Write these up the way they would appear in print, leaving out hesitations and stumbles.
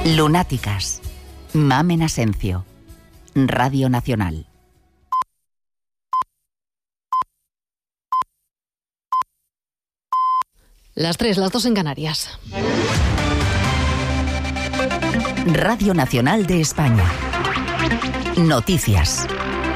Lunáticas. Mamen Asencio. Radio Nacional. Las 3, las 2 en Canarias. Radio Nacional de España. Noticias.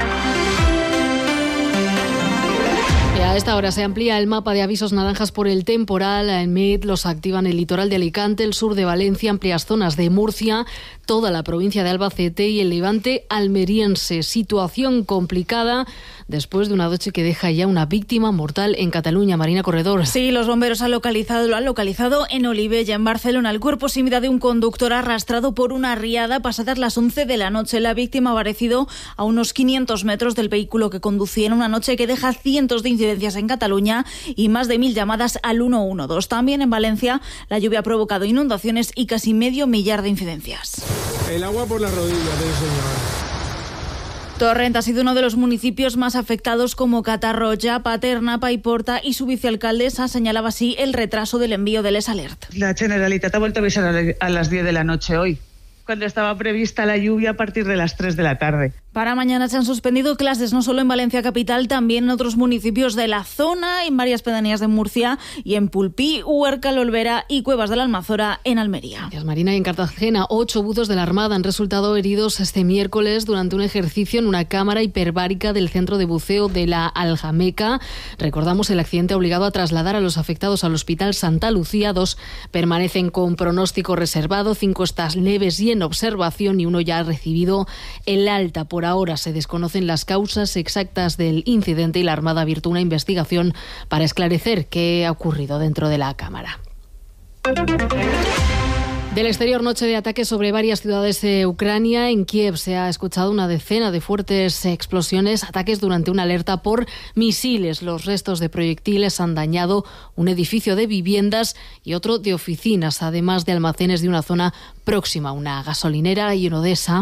A esta hora se amplía el mapa de avisos naranjas por el temporal. En MED los activan el litoral de Alicante, el sur de Valencia, amplias zonas de Murcia, toda la provincia de Albacete y el levante almeriense. Situación complicada después de una noche que deja ya una víctima mortal en Cataluña. Marina Corredor. Sí, los bomberos lo han localizado en Olivella, en Barcelona. El cuerpo sin vida de un conductor arrastrado por una riada pasadas las 11 de la noche. La víctima ha aparecido a unos 500 metros del vehículo que conducía en una noche que deja cientos de incidencias en Cataluña y más de 1.000 llamadas al 112. También en Valencia la lluvia ha provocado inundaciones y casi medio millar de incidencias. El agua por las rodillas del señor. Torrent ha sido uno de los municipios más afectados como Catarroja, Paterna, Paiporta y su vicealcaldesa señalaba así el retraso del envío del EsAlert. La Generalitat ha vuelto a avisar a las 10 de la noche hoy, cuando estaba prevista la lluvia a partir de las 3 de la tarde. Para mañana se han suspendido clases no solo en Valencia capital, también en otros municipios de la zona, en varias pedanías de Murcia y en Pulpí, Huércal, Olvera y Cuevas de la Almazora en Almería. Gracias, Marina. Y en Cartagena, 8 buzos de la Armada han resultado heridos este miércoles durante un ejercicio en una cámara hiperbárica del centro de buceo de la Aljameca. Recordamos el accidente ha obligado a trasladar a los afectados al Hospital Santa Lucía. 2 permanecen con pronóstico reservado, 5 están leves y en observación y 1 ya ha recibido el alta. Por ahora se desconocen las causas exactas del incidente y la Armada ha abierto una investigación para esclarecer qué ha ocurrido dentro de la cámara. Del exterior, noche de ataques sobre varias ciudades de Ucrania. En Kiev se ha escuchado una decena de fuertes explosiones, ataques durante una alerta por misiles. Los restos de proyectiles han dañado un edificio de viviendas y otro de oficinas, además de almacenes de una zona próxima, una gasolinera y una Odessa.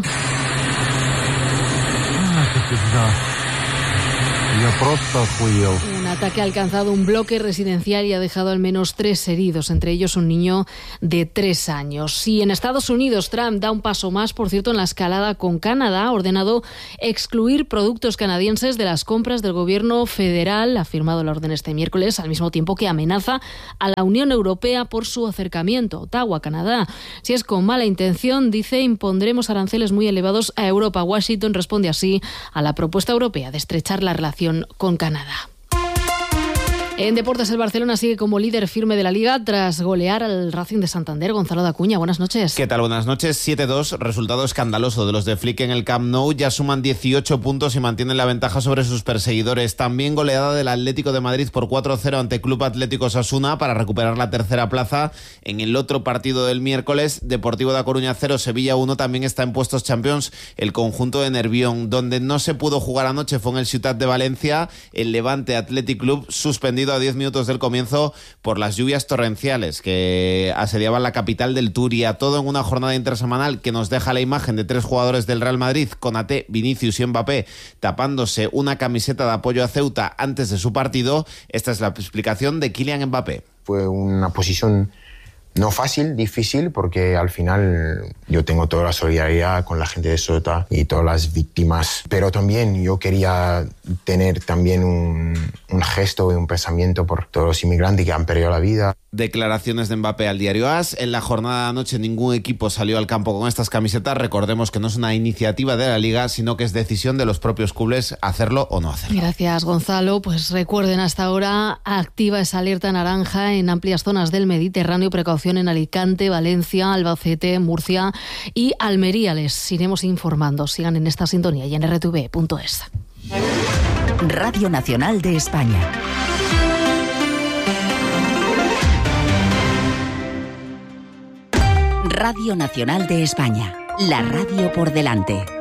Un ataque ha alcanzado un bloque residencial y ha dejado al menos 3 heridos, entre ellos un niño de 3 años. Y en Estados Unidos, Trump da un paso más, por cierto, en la escalada con Canadá. Ha ordenado excluir productos canadienses de las compras del gobierno federal. Ha firmado la orden este miércoles, al mismo tiempo que amenaza a la Unión Europea por su acercamiento a Ottawa, Canadá. Si es con mala intención, dice, impondremos aranceles muy elevados a Europa. Washington responde así a la propuesta europea de estrechar la relación con Canadá. En deportes, el Barcelona sigue como líder firme de la Liga tras golear al Racing de Santander. Gonzalo Dacuña, buenas noches. ¿Qué tal? Buenas noches. 7-2, resultado escandaloso de los de Flick en el Camp Nou. Ya suman 18 puntos y mantienen la ventaja sobre sus perseguidores. También goleada del Atlético de Madrid por 4-0 ante Club Atlético Osasuna para recuperar la tercera plaza. En el otro partido del miércoles, Deportivo da Coruña 0, Sevilla 1, también está en puestos Champions el conjunto de Nervión. Donde no se pudo jugar anoche fue en el Ciutat de Valencia. El Levante Athletic Club suspendido a 10 minutos del comienzo por las lluvias torrenciales que asediaban la capital del Turia. Todo en una jornada intersemanal que nos deja la imagen de 3 jugadores del Real Madrid, Konaté, Vinicius y Mbappé, tapándose una camiseta de apoyo a Ceuta antes de su partido. Esta es la explicación de Kylian Mbappé. Fue una posición no fácil, difícil, porque al final yo tengo toda la solidaridad con la gente de Ceuta y todas las víctimas, pero también yo quería tener también un gesto y un pensamiento por todos los inmigrantes que han perdido la vida. Declaraciones de Mbappé al diario AS. En la jornada de anoche ningún equipo salió al campo con estas camisetas. Recordemos que no es una iniciativa de la Liga, sino que es decisión de los propios clubes hacerlo o no hacerlo. Gracias, Gonzalo. Pues recuerden, hasta ahora activa esa alerta naranja en amplias zonas del Mediterráneo. Precaución en Alicante, Valencia, Albacete, Murcia y Almería. Les iremos informando. Sigan en esta sintonía y en rtv.es. Radio Nacional de España. Radio Nacional de España. La radio por delante.